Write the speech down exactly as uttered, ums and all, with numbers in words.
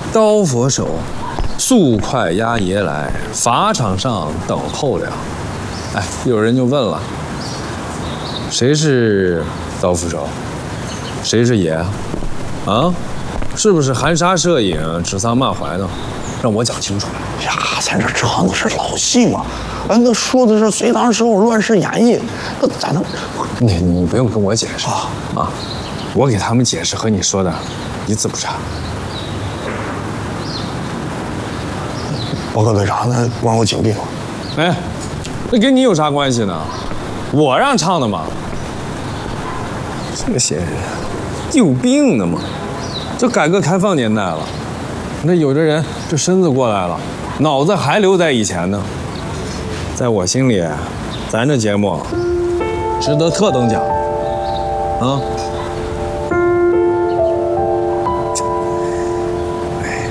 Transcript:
刀佛手，速快押爷来，法场上等候了。哎，有人就问了，谁是刀斧手？谁是爷？啊？是不是含沙射影、指桑骂槐的？让我讲清楚。 呀，咱这唱的是老戏嘛，俺那说的是隋唐时候乱世演义，那咋能？ 你你不用跟我解释啊啊！我给他们解释和你说的一字不差。 报告队长，那关我紧闭了。 哎，那跟你有啥关系呢？我让唱的嘛。这些人有病呢嘛！这改革开放年代了，那有的人这身子过来了，脑子还留在以前呢。在我心里，咱这节目值得特等奖啊！